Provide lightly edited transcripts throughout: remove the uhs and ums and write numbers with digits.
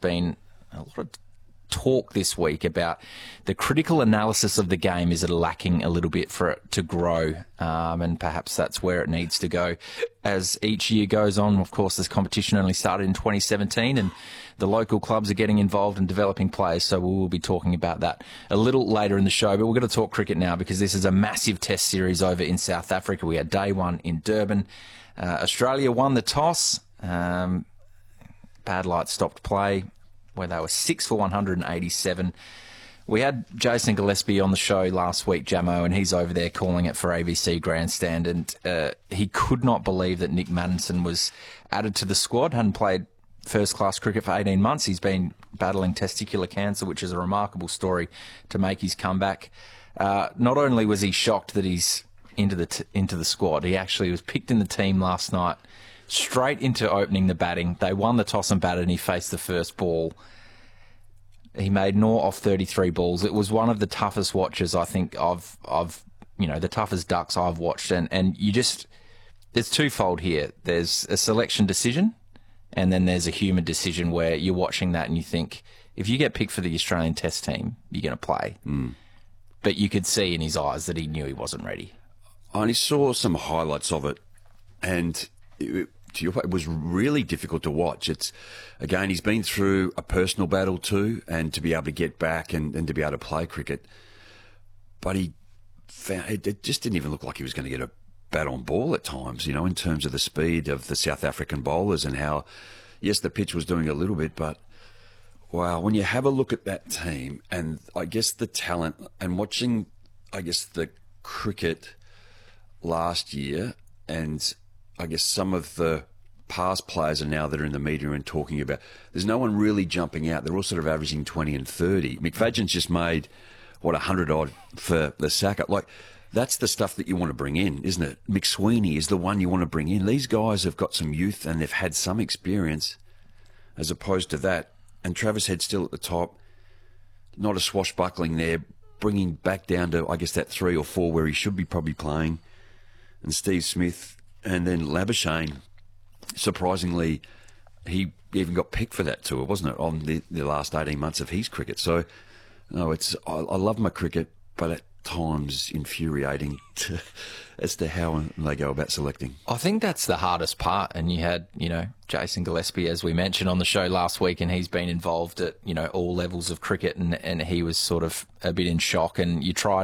been a lot of talk this week about the critical analysis of the game is lacking a little bit for it to grow, and perhaps that's where it needs to go as each year goes on. Of course, this competition only started in 2017 and the local clubs are getting involved in developing players, so we will be talking about that a little later in the show. But we're going to talk cricket now because this is a massive test series over in South Africa. We had day one in Durban. Australia won the toss. Bad light stopped play, where they were 6 for 187. We had Jason Gillespie on the show last week, Jamo, and he's over there calling it for ABC Grandstand, and he could not believe that Nick Maddinson was added to the squad. Hadn't played first-class cricket for 18 months. He's been battling testicular cancer, which is a remarkable story to make his comeback. Not only was he shocked that he's into the squad, he actually was picked in the team last night, straight into opening the batting. They won the toss and batted, and he faced the first ball. He made naught off 33 balls. It was one of the toughest watches, I think, of the toughest ducks I've watched. And you just, there's twofold here. There's a selection decision, and then there's a human decision where you're watching that and you think, if you get picked for the Australian Test team, you're going to play. But you could see in his eyes that he knew he wasn't ready. I only saw some highlights of it, and to your point, it was really difficult to watch. It's, again, he's been through a personal battle too, and to be able to get back and to be able to play cricket. But he found, it just didn't even look like he was going to get a bat on ball at times, in terms of the speed of the South African bowlers and how, yes, the pitch was doing a little bit, but wow, when you have a look at that team and I guess the talent and watching, I guess, the cricket last year, and I guess some of the past players are now that are in the media and talking about, there's no one really jumping out. They're all sort of averaging 20 and 30. McFadgen's just made, 100 odd for the Saka. Like, that's the stuff that you want to bring in, isn't it? McSweeney is the one you want to bring in. These guys have got some youth and they've had some experience as opposed to that. And Travis Head still at the top, not a swashbuckling there, bringing back down to, I guess, that 3 or 4 where he should be probably playing. And Steve Smith, and then Labuschagne, surprisingly, he even got picked for that tour, wasn't it, on the last 18 months of his cricket. So, no, I love my cricket, but at times infuriating as to how they go about selecting. I think that's the hardest part. And you had, Jason Gillespie, as we mentioned on the show last week, and he's been involved at, all levels of cricket, and he was sort of a bit in shock. And you try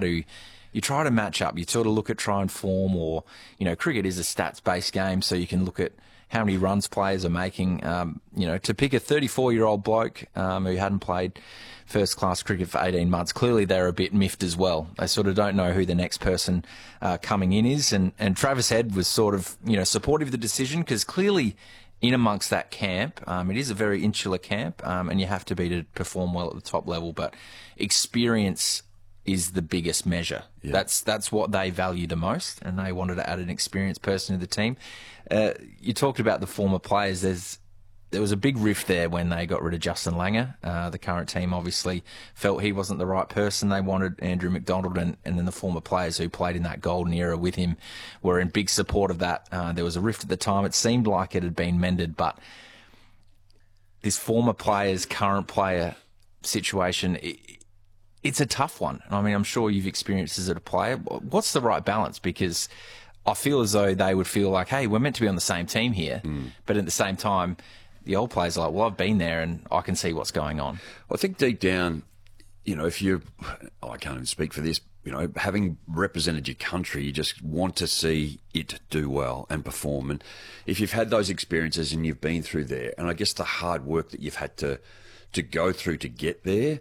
to match up. You sort of look at try and form, or, cricket is a stats-based game, so you can look at how many runs players are making. To pick a 34-year-old bloke who hadn't played first-class cricket for 18 months, clearly they're a bit miffed as well. They sort of don't know who the next person coming in is. And Travis Head was sort of, supportive of the decision, because clearly in amongst that camp, it is a very insular camp, and you have to be to perform well at the top level, but experience is the biggest measure. Yeah. That's what they value the most, and they wanted to add an experienced person to the team. You talked about the former players. There was a big rift there when they got rid of Justin Langer. The current team obviously felt he wasn't the right person. They wanted Andrew McDonald, and then the former players who played in that golden era with him were in big support of that. There was a rift at the time. It seemed like it had been mended, but this former players, current player situation, it's a tough one. I mean, I'm sure you've experienced as a player. What's the right balance? Because I feel as though they would feel like, hey, we're meant to be on the same team here. But at the same time, the old players are like, well, I've been there and I can see what's going on. I think deep down, if you, I can't even speak for this, having represented your country, you just want to see it do well and perform. And if you've had those experiences and you've been through there, and I guess the hard work that you've had to go through to get there,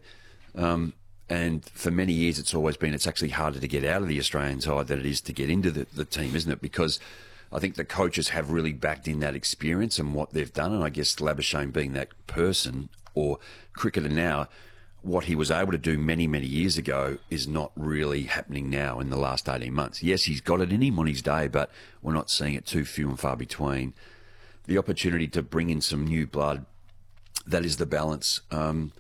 and for many years it's actually harder to get out of the Australian side than it is to get into the team, isn't it? Because I think the coaches have really backed in that experience and what they've done, and I guess Labuschagne being that person, or cricketer now, what he was able to do many, many years ago is not really happening now in the last 18 months. Yes, he's got it in him on his day, but we're not seeing it, too few and far between. The opportunity to bring in some new blood, that is the balance. And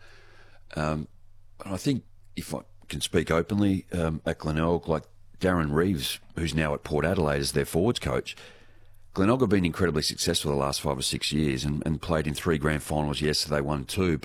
I think, if I can speak openly, at Glenelg, like Darren Reeves, who's now at Port Adelaide as their forwards coach, Glenelg have been incredibly successful the last 5 or 6 years and played in 3 grand finals. Yes, they won 2,